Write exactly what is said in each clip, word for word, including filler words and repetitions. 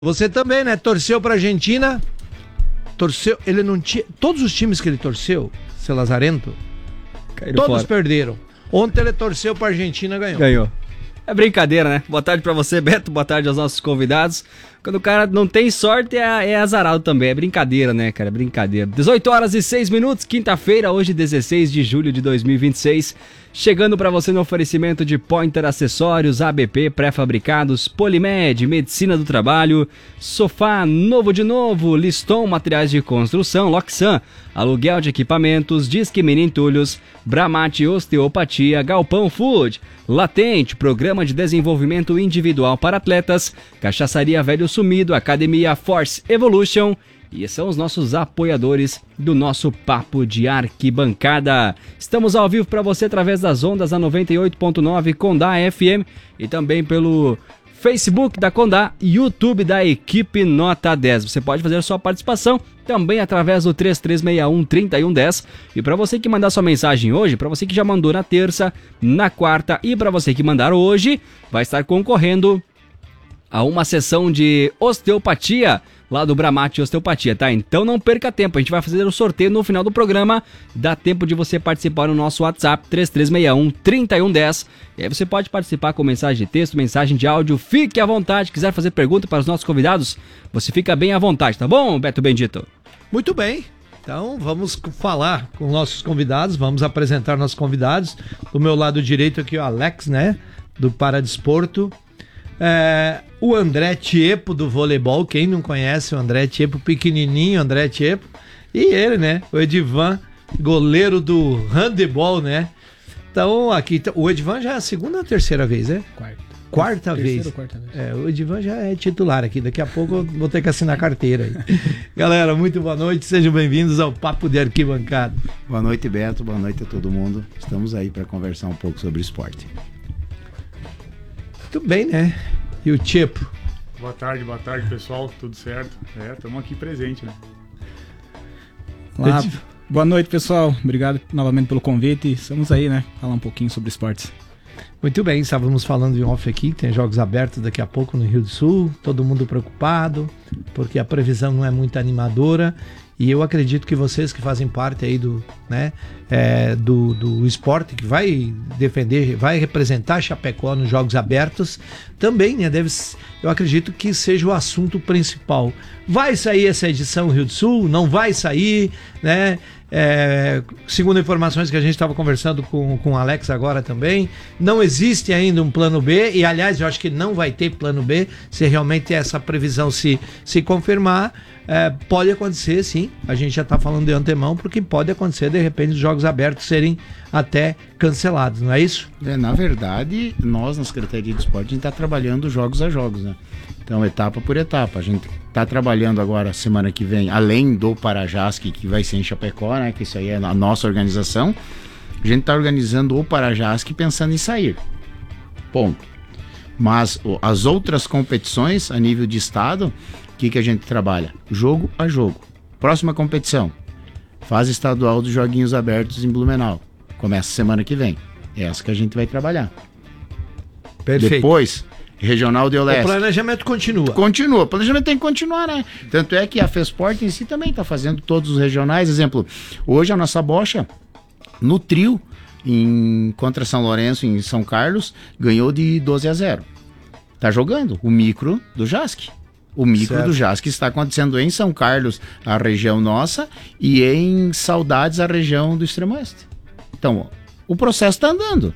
Você também, né? Torceu pra Argentina. Torceu. Ele não tinha. Todos os times que ele torceu, seu Lazarento, Caíram todos fora. perderam. Ontem ele torceu pra Argentina e ganhou. Ganhou. É brincadeira, né? Boa tarde pra você, Beto. Boa tarde aos nossos convidados. Quando o cara não tem sorte, é, é azarado também. É brincadeira, né, cara? É brincadeira. dezoito horas e seis minutos, quinta-feira, hoje, dezesseis de julho de dois mil e vinte e seis. Chegando pra você no oferecimento de Pointer Acessórios, A B P, pré-fabricados, Polimed, Medicina do Trabalho, Sofá Novo de Novo, Liston Materiais de Construção, Loxan, Aluguel de Equipamentos, Disque Mini Entulhos, Bramate Osteopatia, Galpão Food, Latente, Programa de Desenvolvimento Individual para Atletas, Cachaçaria Velho Sumido, Academia Force Evolution. E são os nossos apoiadores do nosso Papo de Arquibancada. Estamos ao vivo para você através das ondas da noventa e oito ponto nove Condá F M e também pelo Facebook da Condá e YouTube da Equipe Nota dez. Você pode fazer a sua participação também através do três três seis um, três um um zero. E para você que mandar sua mensagem hoje, para você que já mandou na terça, na quarta e para você que mandar hoje, vai estar concorrendo a uma sessão de osteopatia lá do Bramate Osteopatia, tá? Então não perca tempo, a gente vai fazer o sorteio no final do programa, dá tempo de você participar no nosso WhatsApp três três seis um, três um um zero, e aí você pode participar com mensagem de texto, mensagem de áudio, fique à vontade, quiser fazer pergunta para os nossos convidados, você fica bem à vontade, tá bom, Beto Bendito? Muito bem, então vamos falar com nossos convidados, vamos apresentar nossos convidados. Do meu lado direito aqui o Alex, né, do Paradesporto. É, o André Tiepo do voleibol, quem não conhece o André Tiepo, pequenininho André Tiepo, e ele, né, o Edivan, goleiro do handebol, né, então aqui, o Edivan já é a segunda ou terceira vez, né? Quarta. Quarta Terceira vez. ou quarta vez. É, o Edivan já é titular aqui, daqui a pouco eu vou ter que assinar carteira aí. Galera, muito boa noite, sejam bem-vindos ao Papo de Arquibancada. Boa noite, Beto, boa noite a todo mundo, estamos aí para conversar um pouco sobre esporte. Muito bem, né? E o Tiepo? Boa tarde, boa tarde, pessoal. Tudo certo? É, estamos aqui presente, né? Olá, boa noite, pessoal. Obrigado novamente pelo convite. Estamos aí, né? Falar um pouquinho sobre esportes. Muito bem, estávamos falando em off aqui, tem jogos abertos daqui a pouco no Rio do Sul, todo mundo preocupado, porque a previsão não é muito animadora. E eu acredito que vocês que fazem parte aí do, né, é, do, do esporte, que vai defender, vai representar Chapecó nos Jogos Abertos, também, né, deve, eu acredito que seja o assunto principal. Vai sair essa edição Rio do Sul? Não vai sair, né? É, segundo informações que a gente estava conversando com, com o Alex agora também, não existe ainda um plano B, e aliás eu acho que não vai ter plano B, se realmente essa previsão se, se confirmar. É, pode acontecer, sim, a gente já está falando de antemão, porque pode acontecer de repente os jogos abertos serem até cancelados, não é isso? É, na verdade, nós na Secretaria de Esporte a gente está trabalhando jogos a jogos, né? Então, etapa por etapa, a gente está trabalhando agora semana que vem, além do Parajasc, que vai ser em Chapecó, né? Que isso aí é a nossa organização, a gente está organizando o Parajasc pensando em sair, ponto. Mas as outras competições a nível de estado, o que, que a gente trabalha? Jogo a jogo. Próxima competição, fase estadual dos Joguinhos Abertos em Blumenau. Começa semana que vem. É essa que a gente vai trabalhar. Perfeito. Depois, Regional de Oeste. O planejamento continua. Continua. O planejamento tem que continuar, né? Tanto é que a FESPORT em si também está fazendo todos os regionais. Exemplo, hoje a nossa bocha, no trio, em, contra São Lourenço, em São Carlos, ganhou de doze a zero. Tá jogando o micro do Jasc. O micro certo. Do Jasc está acontecendo em São Carlos, a região nossa, e em Saudades, a região do Extremo Oeste. Então, o processo está andando.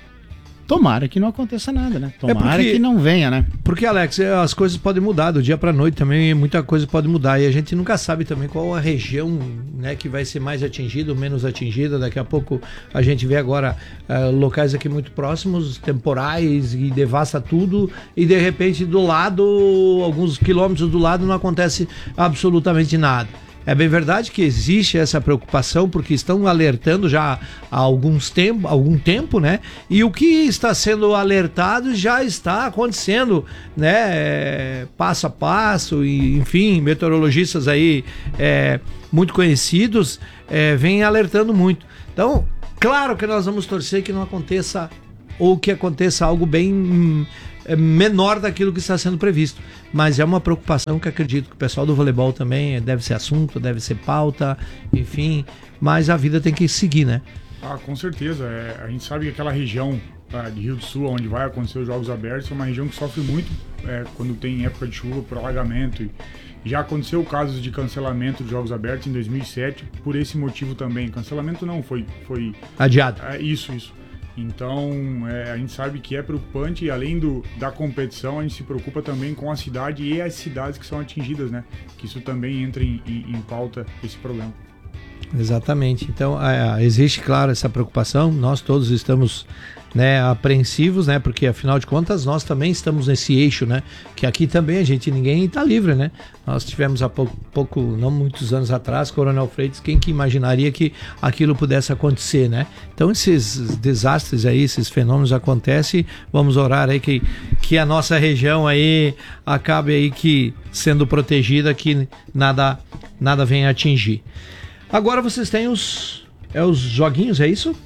Tomara que não aconteça nada, né? Tomara é porque, que não venha, né? Porque, Alex, as coisas podem mudar do dia para noite também, muita coisa pode mudar e a gente nunca sabe também qual a região, né, que vai ser mais atingida ou menos atingida. Daqui a pouco a gente vê agora uh, locais aqui muito próximos, temporais, e devasta tudo, e de repente do lado, alguns quilômetros do lado, não acontece absolutamente nada. É bem verdade que existe essa preocupação, porque estão alertando já há alguns tempo, algum tempo, né? E o que está sendo alertado já está acontecendo, né? É, passo a passo, e, enfim, meteorologistas aí é, muito conhecidos é, vêm alertando muito. Então, claro que nós vamos torcer que não aconteça, ou que aconteça algo bem é menor daquilo que está sendo previsto. Mas é uma preocupação que acredito que o pessoal do voleibol também deve ser assunto, deve ser pauta, enfim. Mas a vida tem que seguir, né? Ah, com certeza. É, a gente sabe que aquela região tá, de Rio do Sul, onde vai acontecer os Jogos Abertos, é uma região que sofre muito é, quando tem época de chuva, por alagamento. E já aconteceu casos de cancelamento de Jogos Abertos em dois mil e sete, por esse motivo também. Cancelamento não, foi... foi adiado. É, isso, isso. Então, é, a gente sabe que é preocupante e além do, da competição, a gente se preocupa também com a cidade e as cidades que são atingidas, né? Que isso também entra em, em, em pauta, esse problema. Exatamente. Então, é, existe, claro, essa preocupação. Nós todos estamos, né, apreensivos, né? Porque, afinal de contas, nós também estamos nesse eixo, né? Que aqui também a gente, ninguém está livre, né? Nós tivemos há pouco, pouco, não muitos anos atrás, Coronel Freitas, quem que imaginaria que aquilo pudesse acontecer, né? Então, esses desastres aí, esses fenômenos acontecem. Vamos orar aí que, que a nossa região aí acabe aí que sendo protegida, que nada, nada venha atingir. Agora vocês têm os, é, os joguinhos, é isso?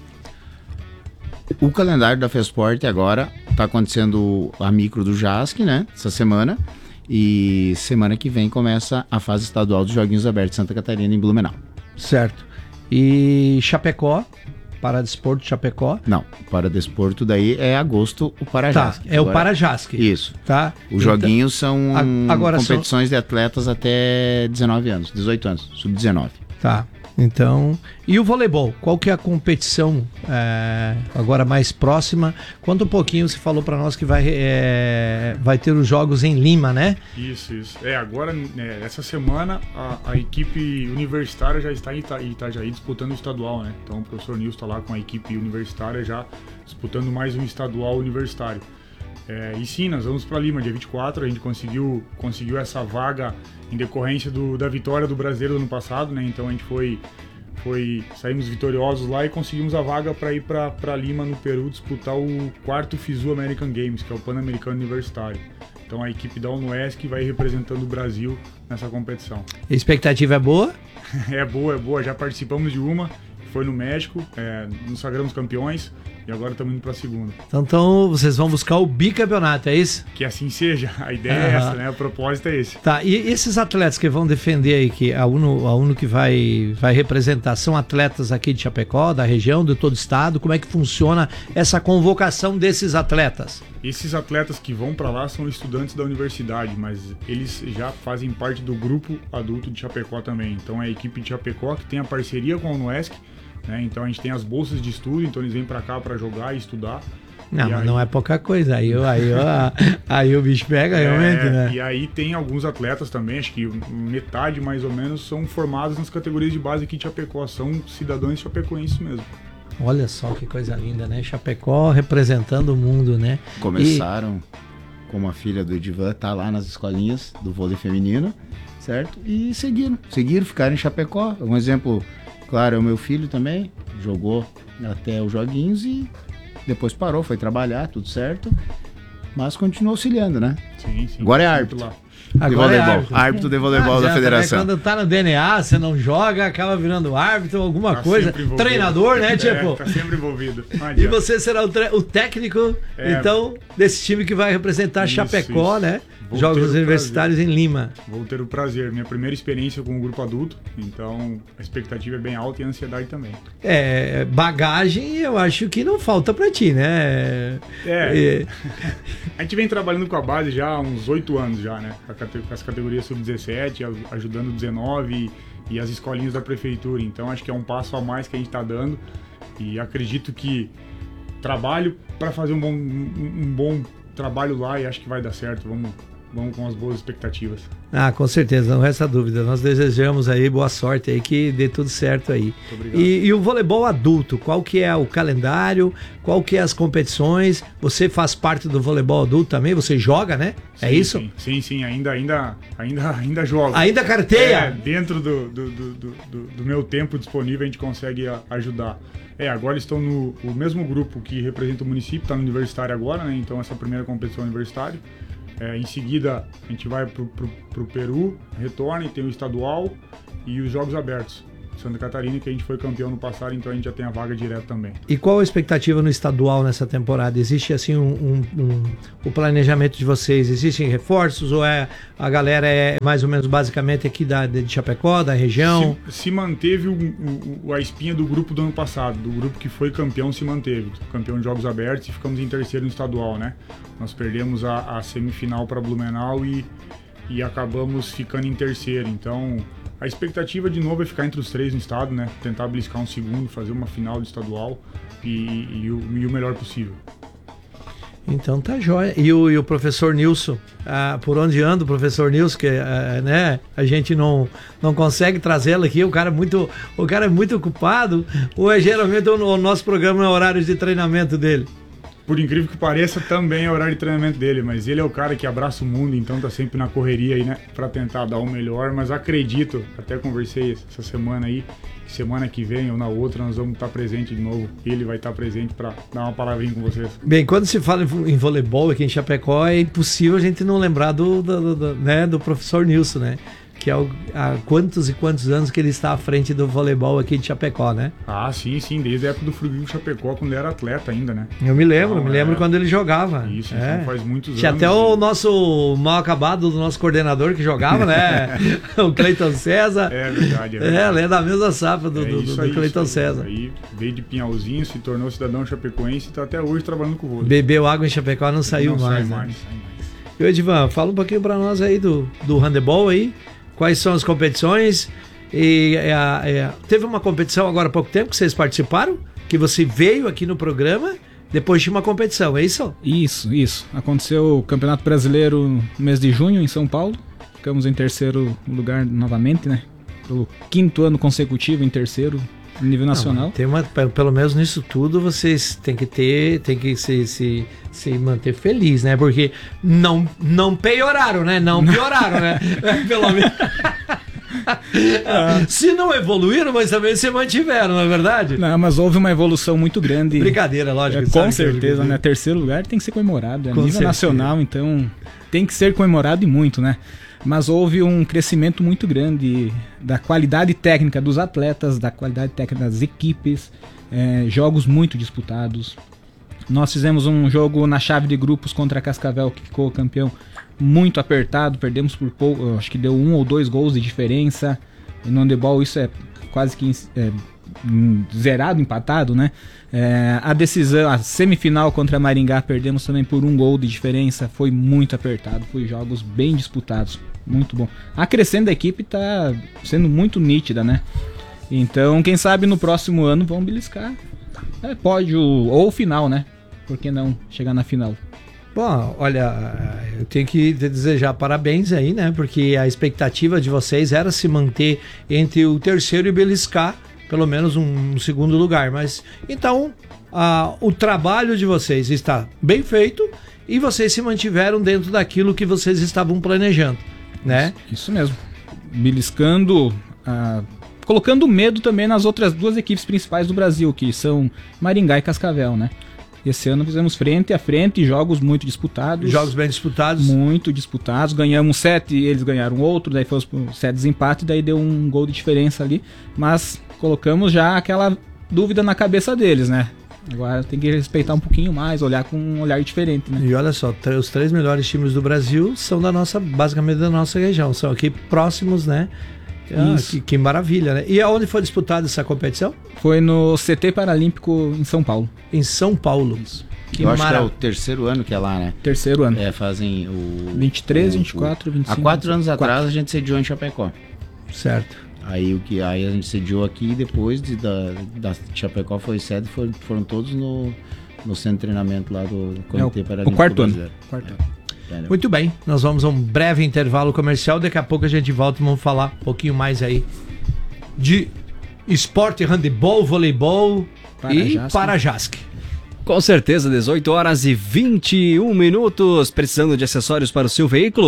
O calendário da FESPORT agora está acontecendo a micro do JASC, né? Essa semana. E semana que vem começa a fase estadual dos Joguinhos Abertos de Santa Catarina em Blumenau. Certo. E Chapecó, Paradesporto Chapecó? Não, o Paradesporto daí é agosto, o Parajasc. Tá, é agora, o Parajasc. Isso. Tá. Os então, joguinhos são agora competições são... de atletas até dezenove anos, dezoito anos, sub dezenove. Tá. Então, e o voleibol? Qual que é a competição é, agora mais próxima? Conta um pouquinho, você falou para nós que vai, é, vai ter os jogos em Lima, né? Isso, isso. É, agora, é, essa semana, a, a equipe universitária já está em Ita, Itajaí disputando o estadual, né? Então o professor Nilson está lá com a equipe universitária já disputando mais um estadual universitário. É, e sim, nós vamos para Lima, dia vinte e quatro, a gente conseguiu, conseguiu essa vaga em decorrência do, da vitória do Brasileiro do ano passado, né? Então a gente foi, foi saímos vitoriosos lá e conseguimos a vaga para ir para Lima, no Peru, disputar o quarto FISU American Games, que é o Pan-Americano Universitário. Então a equipe da UNOESC vai representando o Brasil nessa competição. A expectativa é boa? É boa, é boa. Já participamos de uma, foi no México, é, nos sagramos campeões. E agora estamos indo para a segunda. Então, então vocês vão buscar o bicampeonato, é isso? Que assim seja. A ideia uhum. é essa, né? O propósito é esse. Tá, e esses atletas que vão defender aí, que a UNO, a UNO que vai, vai representar, são atletas aqui de Chapecó, da região, de todo o estado? Como é que funciona essa convocação desses atletas? Esses atletas que vão para lá são estudantes da universidade, mas eles já fazem parte do grupo adulto de Chapecó também. Então é a equipe de Chapecó que tem a parceria com a UNOESC. Né? Então a gente tem as bolsas de estudo, então eles vêm para cá para jogar e estudar. Não, e mas aí... não é pouca coisa, aí, aí, aí, aí o bicho pega é, realmente, né? E aí tem alguns atletas também, acho que metade mais ou menos são formados nas categorias de base aqui de Chapecó, são cidadãos chapecoenses mesmo. Olha só que coisa linda, né? Chapecó representando o mundo, né? Começaram e... como a filha do Edivan, tá lá nas escolinhas do vôlei feminino, certo? E seguiram, seguiram, ficaram em Chapecó. Um exemplo... Claro, é o meu filho também, jogou até os joguinhos e depois parou, foi trabalhar, tudo certo, mas continuou auxiliando, né? Sim, sim. Agora é árbitro. Agora de voleibol. É árbitro. árbitro de voleibol ah, da federação. Né? Quando tá no D N A, você não joga, acaba virando árbitro, alguma tá coisa. Treinador, né, tipo? É, tá sempre envolvido. E você será o, o técnico, é, então, desse time que vai representar isso, Chapecó, isso. né? Vou Jogos Universitários prazer. em Lima. Vou ter o prazer. Minha primeira experiência com o grupo adulto, então a expectativa é bem alta e a ansiedade também. É, bagagem eu acho que não falta pra ti, né? É. é. A gente vem trabalhando com a base já há uns oito anos já, né? Com as categorias sub dezessete, ajudando o dezenove e, e as escolinhas da prefeitura. Então acho que é um passo a mais que a gente tá dando e acredito que trabalho para fazer um bom, um, um bom trabalho lá e acho que vai dar certo. Vamos... Vamos com as boas expectativas. Ah, com certeza, não resta dúvida. Nós desejamos aí boa sorte aí, que dê tudo certo aí. Muito obrigado. E, e o voleibol adulto, qual que é o calendário, qual que é as competições? Você faz parte do voleibol adulto também? Você joga, né? Sim, é isso? Sim, sim, sim, ainda, ainda, ainda, ainda jogo. Ainda carteia? É, dentro do, do, do, do, do meu tempo disponível a gente consegue ajudar. É, agora estão no o mesmo grupo que representa o município, está no universitário agora, né? Então essa primeira competição universitária. É, em seguida, a gente vai para o Peru, retorna e tem o estadual e os Jogos Abertos. Santa Catarina, que a gente foi campeão no passado, então a gente já tem a vaga direta também. E qual a expectativa no estadual nessa temporada? Existe assim um, um, um, o planejamento de vocês? Existem reforços ou é a galera é mais ou menos basicamente aqui da, de Chapecó, da região? Se, se manteve o, o, a espinha do grupo do ano passado, do grupo que foi campeão se manteve, campeão de jogos abertos, e ficamos em terceiro no estadual, né? Nós perdemos a, a semifinal para Blumenau e, e acabamos ficando em terceiro, então a expectativa de novo é ficar entre os três no estado, né? Tentar beliscar um segundo, fazer uma final de estadual e, e, e, o, e o melhor possível. Então tá jóia. E o, e o professor Nilson, ah, por onde anda o professor Nilson, que ah, né, a gente não, não consegue trazê-lo aqui, o cara, é muito, o cara é muito ocupado, ou é geralmente o, o nosso programa é horário de treinamento dele? Por incrível que pareça, também é o horário de treinamento dele, mas ele é o cara que abraça o mundo, então tá sempre na correria aí, né, pra tentar dar o melhor, mas acredito, até conversei essa semana aí, semana que vem ou na outra nós vamos estar presente de novo, ele vai estar presente pra dar uma palavrinha com vocês. Bem, quando se fala em voleibol aqui em Chapecó, é impossível a gente não lembrar do, do, do, do, né, do professor Nilson, né? Que é o, há quantos e quantos anos que ele está à frente do voleibol aqui de Chapecó, né? Ah, sim, sim, desde a época do Frigorífico Chapecó, quando ele era atleta ainda, né? Eu me lembro, então, me lembro é... quando ele jogava. Isso, é. então faz muitos Tinha anos. Tinha até e... o nosso mal acabado do nosso coordenador que jogava, né? O Cleiton César. É verdade, é verdade. É, ele é da mesma safra do, é do, do, aí, do Cleiton César. Aí veio de Pinhalzinho, se tornou cidadão chapecoense e está até hoje trabalhando com o vôlei. Bebeu água em Chapecó, não saiu não mais, sai né? mais, sai mais. E o Edivan, fala um pouquinho para nós aí do, do handebol aí. Quais são as competições? E é, é, teve uma competição agora há pouco tempo que vocês participaram, que você veio aqui no programa depois de uma competição, é isso? Isso, isso. Aconteceu o Campeonato Brasileiro no mês de junho em São Paulo. Ficamos em terceiro lugar novamente, né? Pelo quinto ano consecutivo em terceiro no nível nacional. Não, tem uma, pelo menos nisso tudo vocês têm que ter, tem que se, se, se manter feliz, né? Porque não, não pioraram, né? Não pioraram, né? Pelo menos. Se não evoluíram, mas também se mantiveram, não é verdade? Não, mas houve uma evolução muito grande. Brincadeira, lógico. É, com certeza, né? Terceiro lugar tem que ser comemorado. É nível certeza. nacional, então tem que ser comemorado e muito, né? Mas houve um crescimento muito grande da qualidade técnica dos atletas, da qualidade técnica das equipes, é, jogos muito disputados. Nós fizemos um jogo na chave de grupos contra a Cascavel, que ficou campeão, muito apertado, perdemos por pouco, acho que deu um ou dois gols de diferença. E no handebol isso é quase que é, zerado, empatado, né? É, a decisão, a semifinal contra a Maringá, perdemos também por um gol de diferença, foi muito apertado, foi jogos bem disputados, muito bom. A crescendo da equipe está sendo muito nítida, né? Então, quem sabe no próximo ano vão beliscar, é, pódio ou final, né? Por que não chegar na final? Bom, olha, eu tenho que desejar parabéns aí, né? Porque a expectativa de vocês era se manter entre o terceiro e beliscar pelo menos um, um segundo lugar. Mas então a, o trabalho de vocês está bem feito e vocês se mantiveram dentro daquilo que vocês estavam planejando, né? Isso, isso mesmo. Beliscando, ah, colocando medo também nas outras duas equipes principais do Brasil, que são Maringá e Cascavel, né? Esse ano fizemos frente a frente, jogos muito disputados. Jogos bem disputados. Muito disputados. Ganhamos sete, eles ganharam outro, daí foi sete desempates, daí deu um gol de diferença ali. Mas colocamos já aquela dúvida na cabeça deles, né? Agora tem que respeitar um pouquinho mais, olhar com um olhar diferente, né? E olha só, os três melhores times do Brasil são da nossa, basicamente da nossa região. São aqui próximos, né? Ah, que, que maravilha, né? E aonde foi disputada essa competição? Foi no C T Paralímpico em São Paulo. Em São Paulo. Isso. Que Eu acho mara... que é o terceiro ano que é lá, né? Terceiro ano. É, fazem o... vinte e três, o, vinte e quatro, vinte e cinco... Há quatro anos quatro. atrás a gente sediou em Chapecó. Certo. Aí, o que, aí a gente sediou aqui e depois de, da, da Chapecó foi sede, foram, foram todos no, no centro de treinamento lá do Comitê é, Paralímpico o quarto Brasileiro. ano. Quarto É. ano. Muito bem, nós vamos a um breve intervalo comercial, daqui a pouco a gente volta e vamos falar um pouquinho mais aí de esporte, handebol, voleibol e Parajasc. Com certeza, dezoito horas e vinte e um minutos, precisando de acessórios para o seu veículo?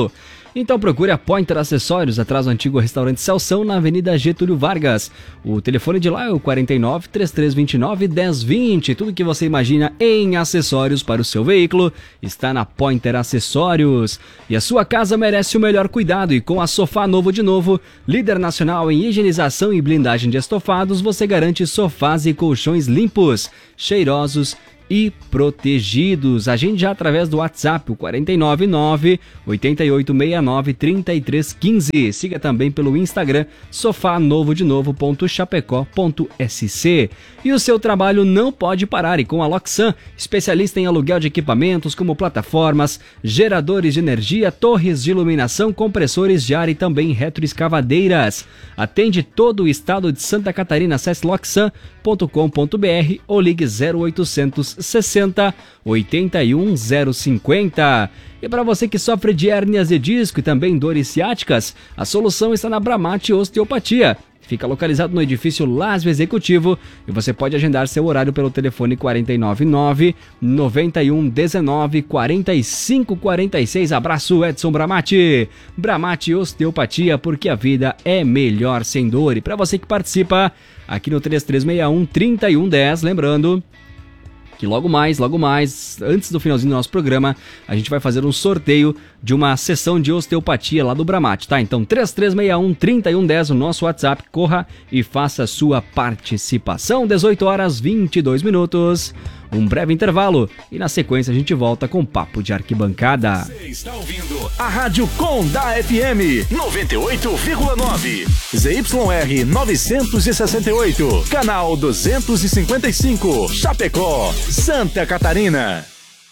Então procure a Pointer Acessórios, atrás do antigo restaurante Celção, na Avenida Getúlio Vargas. O telefone de lá é o quarenta e nove, três três dois nove, um zero dois zero. Tudo que você imagina em acessórios para o seu veículo está na Pointer Acessórios. E a sua casa merece o melhor cuidado, e com a Sofá Novo de Novo, líder nacional em higienização e blindagem de estofados, você garante sofás e colchões limpos, cheirosos e protegidos. Agende já através do WhatsApp, o quatro nove nove, oito oito seis nove, três três um cinco. Siga também pelo Instagram, sofá novo de novo ponto chapecó ponto s c. E o seu trabalho não pode parar, e com a Loxan, especialista em aluguel de equipamentos como plataformas, geradores de energia, torres de iluminação, compressores de ar e também retroescavadeiras. Atende todo o estado de Santa Catarina. Acesse loxan ponto com ponto b r ou ligue zero oitocentos sessenta, oitenta e um, zero cinquenta. E para você que sofre de hérnias de disco e também dores ciáticas, a solução está na Bramate Osteopatia. Fica localizado no edifício Lásio Executivo, e você pode agendar seu horário pelo telefone quatro nove nove, nove um um nove, quatro cinco quatro seis. Abraço, Edson Bramate. Bramate Osteopatia, porque a vida é melhor sem dor. E para você que participa aqui no três três seis um, três um um zero, lembrando que logo mais, logo mais, antes do finalzinho do nosso programa, a gente vai fazer um sorteio de uma sessão de osteopatia lá do Bramate, tá? Então, três três seis um, três um um zero, o nosso WhatsApp, corra e faça a sua participação. dezoito horas e vinte e dois minutos, um breve intervalo, e na sequência a gente volta com Papo de Arquibancada. Você está ouvindo a Rádio Com da F M noventa e oito vírgula nove, Z Y R novecentos e sessenta e oito, canal duzentos e cinquenta e cinco, Chapecó, Santa Catarina.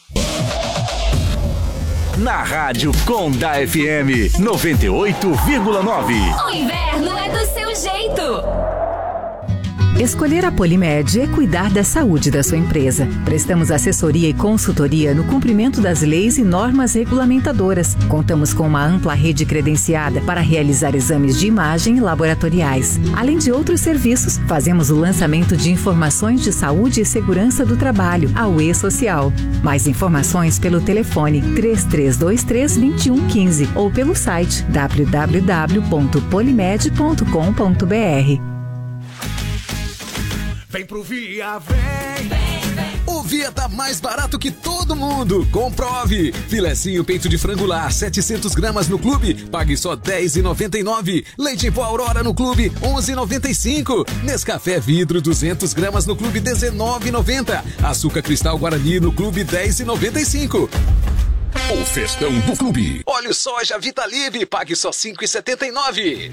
Na Rádio Com da F M noventa e oito vírgula nove. O inverno é do seu jeito. Escolher a Polimed é cuidar da saúde da sua empresa. Prestamos assessoria e consultoria no cumprimento das leis e normas regulamentadoras. Contamos com uma ampla rede credenciada para realizar exames de imagem e laboratoriais. Além de outros serviços, fazemos o lançamento de informações de saúde e segurança do trabalho, a U E Social. Mais informações pelo telefone três três dois três, dois um um cinco ou pelo site w w w ponto polimed ponto com ponto b r. Vem pro Via, vem. vem, vem! O Via tá mais barato que todo mundo. Comprove! Filecinho peito de frango lar, setecentos gramas no clube, pague só dez reais e noventa e nove centavos. Leite em pó Aurora no clube, onze reais e noventa e cinco centavos. Nescafé vidro, duzentas gramas no clube, dezenove reais e noventa centavos. Açúcar cristal Guarani no clube, dez reais e noventa e cinco centavos. O festão do clube. Óleo soja Vitalive, pague só cinco reais e setenta e nove centavos.